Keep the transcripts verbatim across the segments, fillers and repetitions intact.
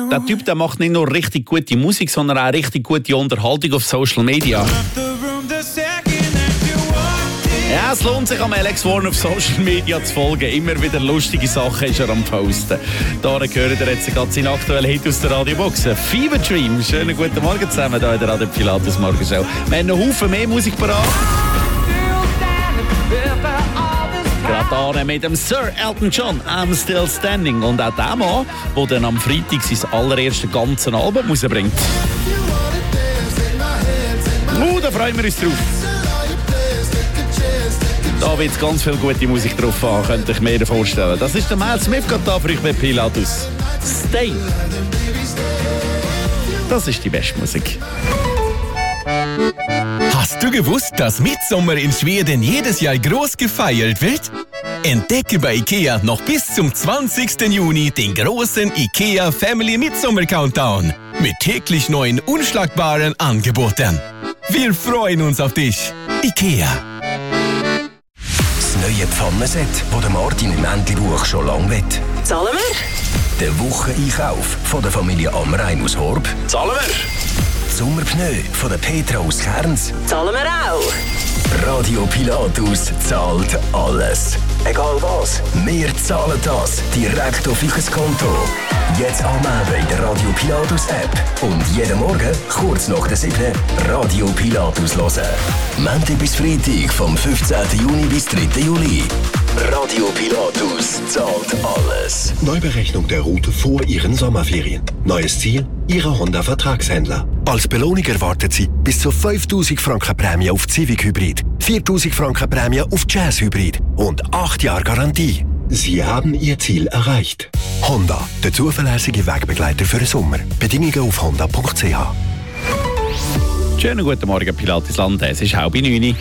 Der Typ, der macht nicht nur richtig gute Musik, sondern auch richtig gute Unterhaltung auf Social Media. Ja, es lohnt sich, am Alex Warren auf Social Media zu folgen. Immer wieder lustige Sachen ist er am Posten. Da gehört er jetzt gerade seinen aktuellen Hit aus der Radiobox. Fever Dream. Schönen guten Morgen zusammen hier in der Radio Pilatus Morgenshow. Wir haben noch Haufen mehr Musik parat. Gerade hier mit dem Sir Elton John, I'm Still Standing. Und auch der Mann, der dann am Freitag sein allererstes ganzes Album rausbringt. Uh, da freuen wir uns drauf. Da wird ganz viel gute Musik drauf haben, könnte ich mir vorstellen. Das ist der Miles Smith gerade da für euch bei Pilatus. Stay. Das ist die beste Musik. Hast du gewusst, dass Mitsommer in Schweden jedes Jahr groß gefeiert wird? Entdecke bei IKEA noch bis zum zwanzigsten Juni den großen IKEA Family Mitsommer Countdown mit täglich neuen unschlagbaren Angeboten. Wir freuen uns auf dich. IKEA. Das neue Pfannenset, das der Martin im Entlebuch schon lange will. Zahlen wir? Der Wocheneinkauf von der Familie Amrein aus Horb. Zahlen wir? Die Sommerpneu von der Petra aus Kerns. Zahlen wir auch? Radio Pilatus zahlt alles. Egal was, wir zahlen das direkt auf euer Konto. Jetzt anmelden in der Radio Pilatus App und jeden Morgen kurz nach der siebten Radio Pilatus hören. Montag bis Freitag vom fünfzehnten Juni bis dritten Juli. Radio Pilatus zahlt alles. Neuberechnung der Route vor Ihren Sommerferien. Neues Ziel, Ihre Honda-Vertragshändler. Als Belohnung erwartet Sie bis zu fünftausend Franken Prämie auf Civic Hybrid, viertausend Franken Prämie auf Jazz Hybrid und acht Jahre Garantie. Sie haben Ihr Ziel erreicht. Honda, der zuverlässige Wegbegleiter für den Sommer. Bedingungen auf honda punkt c h. Schönen guten Morgen, Pilatusland. Es ist halb neun.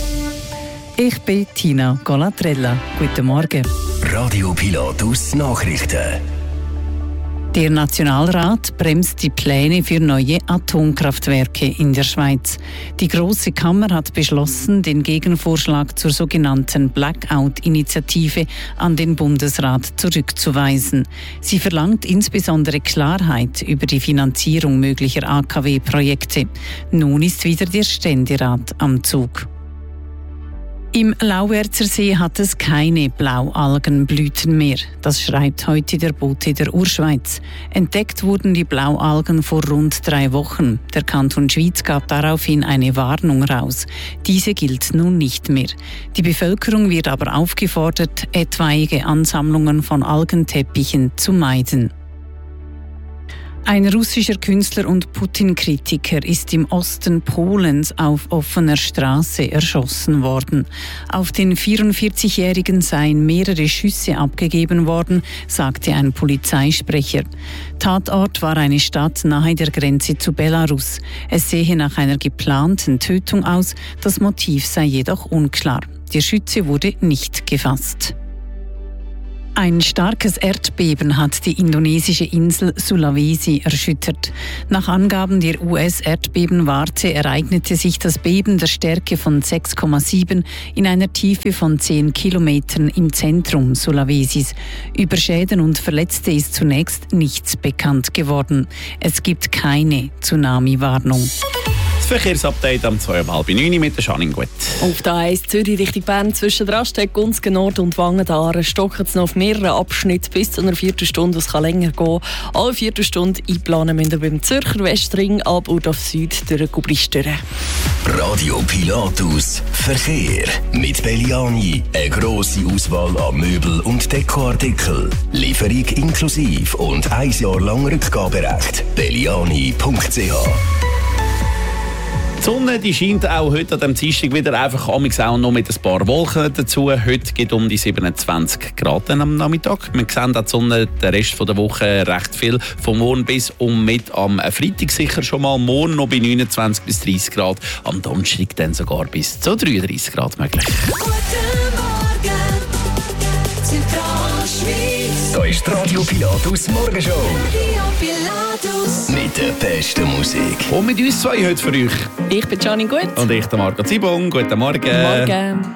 Ich bin Tina Golatrella. Guten Morgen. Radio Pilatus Nachrichten. Der Nationalrat bremst die Pläne für neue Atomkraftwerke in der Schweiz. Die Grosse Kammer hat beschlossen, den Gegenvorschlag zur sogenannten Blackout-Initiative an den Bundesrat zurückzuweisen. Sie verlangt insbesondere Klarheit über die Finanzierung möglicher A K W-Projekte. Nun ist wieder der Ständerat am Zug. Im Lauwerzer See hat es keine Blaualgenblüten mehr. Das schreibt heute der Bote der Urschweiz. Entdeckt wurden die Blaualgen vor rund drei Wochen. Der Kanton Schwyz gab daraufhin eine Warnung raus. Diese gilt nun nicht mehr. Die Bevölkerung wird aber aufgefordert, etwaige Ansammlungen von Algenteppichen zu meiden. Ein russischer Künstler und Putin-Kritiker ist im Osten Polens auf offener Straße erschossen worden. Auf den vierundvierzigjährigen seien mehrere Schüsse abgegeben worden, sagte ein Polizeisprecher. Tatort war eine Stadt nahe der Grenze zu Belarus. Es sehe nach einer geplanten Tötung aus, das Motiv sei jedoch unklar. Der Schütze wurde nicht gefasst. Ein starkes Erdbeben hat die indonesische Insel Sulawesi erschüttert. Nach Angaben der U S-Erdbebenwarte ereignete sich das Beben der Stärke von sechs Komma sieben in einer Tiefe von zehn Kilometern im Zentrum Sulawesis. Über Schäden und Verletzte ist zunächst nichts bekannt geworden. Es gibt keine Tsunami-Warnung. Das Verkehrsupdate am zwei um halb neun mit der Janine Gut. Auf der A eins Zürich Richtung Bern zwischen Rasteg, Gunzgen Nord und Wangen stocken es noch auf mehreren Abschnitten bis zu einer Viertelstunde. Es kann länger gehen. Alle Viertelstunde einplanen müssen wir beim Zürcher Westring ab und auf Süd durch den Gublist. Radio Pilatus Verkehr mit Belliani. Eine grosse Auswahl an Möbel- und Dekoartikeln. Lieferung inklusive und ein Jahr lang Rückgaberecht. belliani punkt c h. Die Sonne die scheint auch heute an diesem Dienstag wieder, einfach amigs auch noch mit ein paar Wolken dazu. Heute geht um die siebenundzwanzig Grad am Nachmittag. Wir sehen auch die Sonne den Rest der Woche recht viel. Von morgen bis um mit am Freitag sicher schon mal. Morgen noch bei neunundzwanzig bis dreißig Grad. Am Donnerstag dann sogar bis zu dreiunddreißig Grad möglich. Guten Morgen, Zentralschweiz. Da ist die Radio Pilatus Morgenshow. Radio Pilatus. Mit der besten Musik. Und mit uns zwei heute für euch. Ich bin Janine Gut. Und ich, der Marco Zibong. Guten Morgen. Morgen.